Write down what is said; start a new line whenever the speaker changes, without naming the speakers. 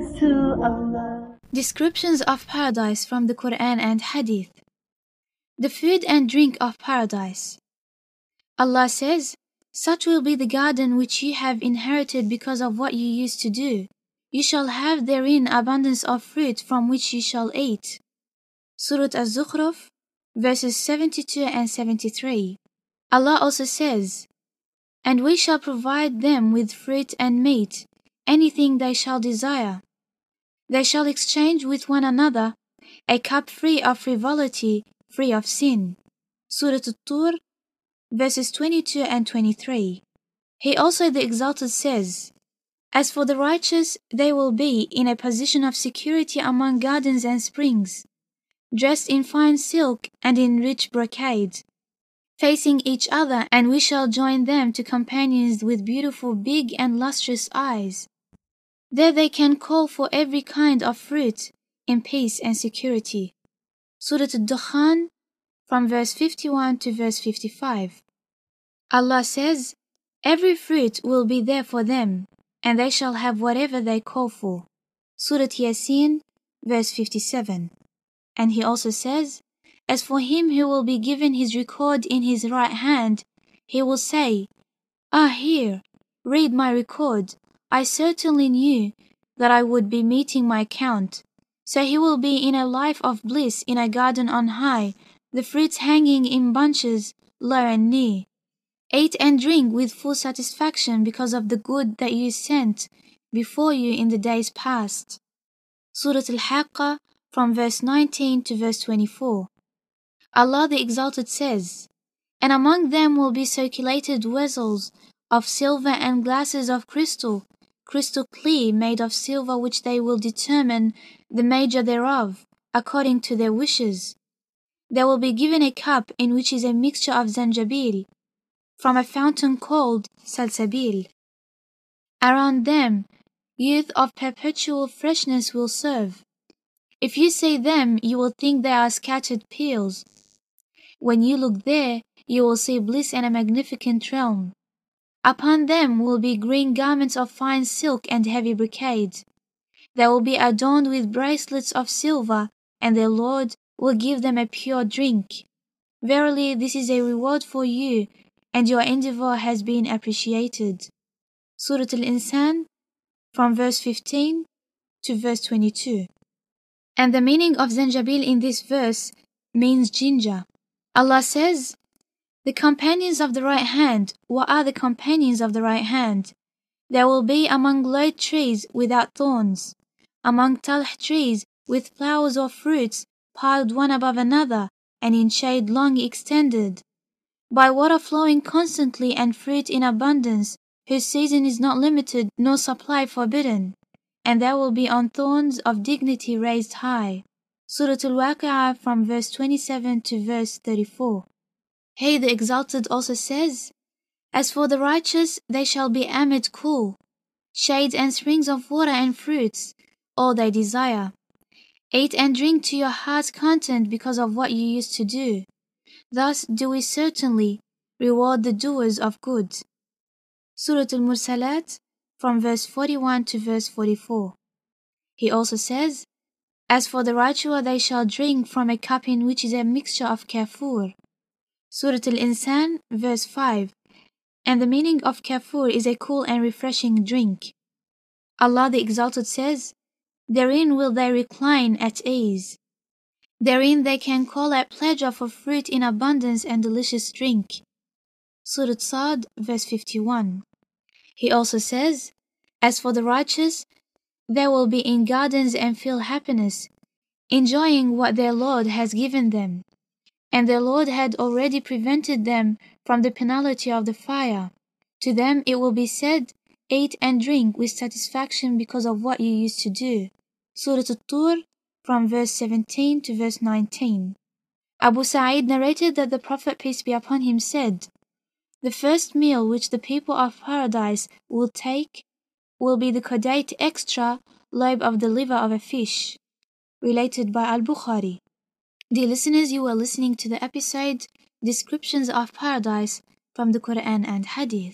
to Allah. Descriptions of paradise from the Quran and Hadith. The food and drink of paradise. Allah says, "Such will be the garden which you have inherited because of what you used to do. You shall have therein abundance of fruit from which you shall eat." Surah Az-Zukhruf, verses 72 and 73. Allah also says, "And we shall provide them with fruit and meat, anything they shall desire. They shall exchange with one another a cup free of frivolity, free of sin." Surah At-Tur, verses 22 and 23. He also, the Exalted, says, "As for the righteous, they will be in a position of security among gardens and springs, dressed in fine silk and in rich brocade, facing each other, and we shall join them to companions with beautiful big and lustrous eyes. There they can call for every kind of fruit in peace and security." Surah Ad-Dukhan, from verse 51 to verse 55. Allah says, "Every fruit will be there for them, and they shall have whatever they call for." Surah Yasin, verse 57. And He also says, "As for him who will be given his record in his right hand, he will say, 'Ah, here, read my record. I certainly knew that I would be meeting my count.' So he will be in a life of bliss in a garden on high, the fruits hanging in bunches low and near. Eat and drink with full satisfaction because of the good that you sent before you in the days past." Surah Al-Haqqah, from verse 19 to verse 24. Allah the Exalted says, "And among them will be circulated vessels of silver and glasses of crystal, crystal clear, made of silver, which they will determine the measure thereof, according to their wishes. They will be given a cup in which is a mixture of zanjabil, from a fountain called Salsabil. Around them, youth of perpetual freshness will serve. If you see them, you will think they are scattered pearls. When you look there, you will see bliss and a magnificent realm. Upon them will be green garments of fine silk and heavy brocade. They will be adorned with bracelets of silver, and their Lord will give them a pure drink. Verily, this is a reward for you, and your endeavor has been appreciated." Surah Al-Insan, from verse 15 to verse 22. And the meaning of zanjabil in this verse means ginger. Allah says, "The companions of the right hand." What are the companions of the right hand? "They will be among low trees without thorns, among talh trees with flowers or fruits piled one above another, and in shade long extended, by water flowing constantly and fruit in abundance, whose season is not limited nor supply forbidden. And they will be on thorns of dignity raised high." Surah Al-Waqi'ah, from verse 27 to verse 34. He the Exalted also says, "As for the righteous, they shall be amid cool, shades and springs of water and fruits, all they desire. Eat and drink to your heart's content because of what you used to do. Thus do we certainly reward the doers of good." Surah Al-Mursalat, from verse 41 to verse 44. He also says, "As for the righteous, they shall drink from a cup in which is a mixture of kafur." Surah Al-Insan, verse 5. And the meaning of kafur is a cool and refreshing drink. Allah the Exalted says, "Therein will they recline at ease. Therein they can call at pleasure for fruit in abundance and delicious drink." Surah Sad, verse 51. He also says, "As for the righteous, they will be in gardens and feel happiness, enjoying what their Lord has given them. And their Lord had already prevented them from the penalty of the fire. To them it will be said, 'Eat and drink with satisfaction because of what you used to do.'" Surah At-Tur, from verse 17 to verse 19. Abu Sa'id narrated that the Prophet, peace be upon him, said, "The first meal which the people of paradise will take will be the Qudayt extra lobe of the liver of a fish." Related by Al-Bukhari. Dear listeners, you are listening to the episode Descriptions of Paradise from the Quran and Hadith.